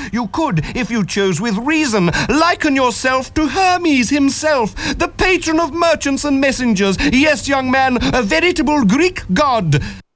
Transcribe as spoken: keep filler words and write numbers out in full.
You could, if you chose with reason, liken yourself to Hermes himself, the patron of merchants and messengers. Yes, young man, a veritable Greek god.